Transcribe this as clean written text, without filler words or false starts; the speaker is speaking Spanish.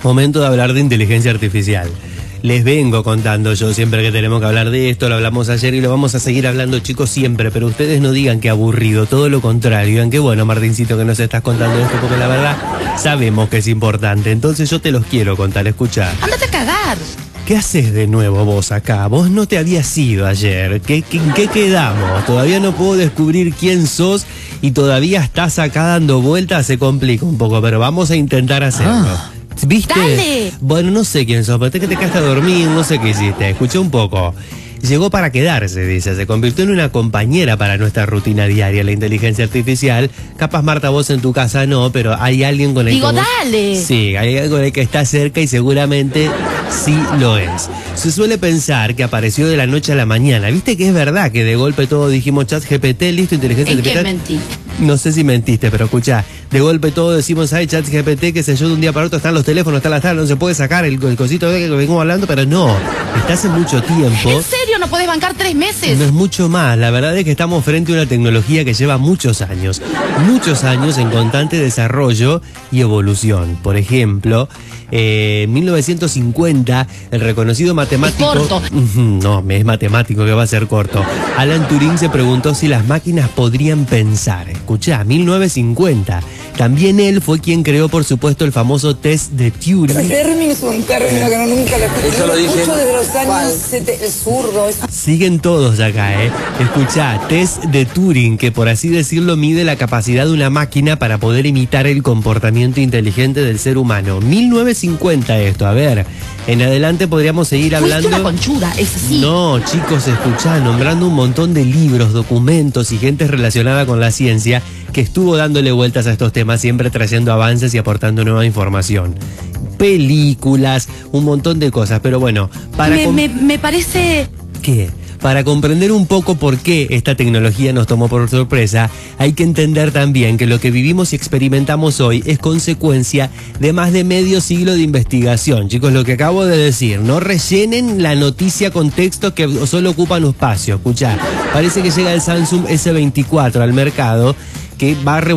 Momento de hablar de inteligencia artificial. Les vengo contando yo siempre que tenemos que hablar de esto, lo hablamos ayer y lo vamos a seguir hablando, chicos, siempre, pero ustedes no digan que aburrido, todo lo contrario, digan que bueno, Martincito, que nos estás contando esto, porque la verdad sabemos que es importante, entonces yo te los quiero contar, escuchá. ¡Ándate a cagar! ¿Qué haces de nuevo vos acá? Vos no te habías ido ayer. ¿En qué quedamos? Todavía no puedo descubrir quién sos y todavía estás acá dando vueltas. Se complica un poco, pero vamos a intentar hacerlo. ¿Viste? ¡Dale! Bueno, no sé quién sos, pero que te quedaste a dormir, no sé qué hiciste. Escuché un poco. Llegó para quedarse, dice. Se convirtió en una compañera para nuestra rutina diaria, la inteligencia artificial. Capaz, Marta, vos en tu casa no, pero hay alguien con el Digo, que vos... dale. Sí, hay alguien con el que está cerca y seguramente sí lo es. Se suele pensar que apareció de la noche a la mañana. ¿Viste que es verdad que de golpe todo dijimos ChatGPT, listo, inteligencia artificial? ¿En qué mentí? No sé si mentiste, pero escuchá, de golpe todo decimos, ay, ChatGPT, qué sé yo, de un día para otro están los teléfonos, está la tabla, no se puede sacar el cosito de que venimos hablando, pero no, está hace mucho tiempo. ¿En serio no podés bancar 3 meses? No es mucho más, la verdad es que estamos frente a una tecnología que lleva muchos años en constante desarrollo y evolución. Por ejemplo, en 1950, el reconocido matemático... Es corto. No, es matemático que va a ser corto. Alan Turing se preguntó si las máquinas podrían pensar. Escuchá, 1950. También él fue quien creó, por supuesto, el famoso test de Turing. Término es un término que nunca lo escuché. Eso lo dije. Escucho desde los años el zurdo. Siguen todos acá, ¿eh? Escuchá, test de Turing, que por así decirlo mide la capacidad de una máquina para poder imitar el comportamiento inteligente del ser humano. 1950 esto, a ver, en adelante podríamos seguir hablando... Fuiste una conchuda, es así. No, chicos, escuchá, nombrando un montón de libros, documentos y gente relacionada con la ciencia que estuvo dándole vueltas a estos temas, siempre trayendo avances y aportando nueva información. Películas, un montón de cosas, pero bueno, para... Me parece... ¿Qué? Para comprender un poco por qué esta tecnología nos tomó por sorpresa, hay que entender también que lo que vivimos y experimentamos hoy es consecuencia de más de medio siglo de investigación. Chicos, lo que acabo de decir, no rellenen la noticia con textos que solo ocupan un espacio. Escuchá, parece que llega el Samsung S24 al mercado, que va a